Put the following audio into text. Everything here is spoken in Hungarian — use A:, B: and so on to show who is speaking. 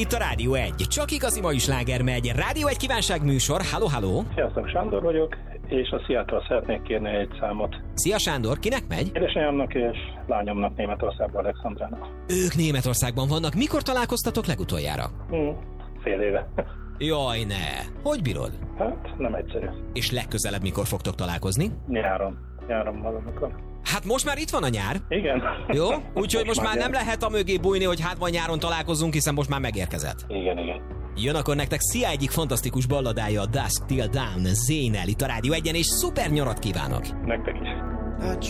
A: itt a Rádió 1. Csak igazi mai sláger megy. Rádió 1 kívánságműsor. Halló, halló.
B: Sziasztok, Sándor vagyok, és a Sziától szeretnék kérni egy számot.
A: Szia Sándor, kinek megy?
B: Édesanyámnak és lányomnak Németországban, Alexandrának.
A: Ők Németországban vannak. Mikor találkoztatok legutoljára?
B: Fél éve.
A: Jaj, ne. Hogy bírod?
B: Hát, nem egyszerű.
A: És legközelebb mikor fogtok találkozni?
B: Nyáron valamikor.
A: Hát most már itt van a nyár.
B: Igen.
A: Jó? Úgyhogy most már nem lehet a mögé bújni, hogy hát van nyáron találkozunk, hiszen most már megérkezett.
B: Igen.
A: Jön akkor nektek Szia egyik fantasztikus balladája, a Dusk Till Dawn, Zayn-el itt a Rádió 1-en, és szuper nyarat kívánok!
B: Nektek is.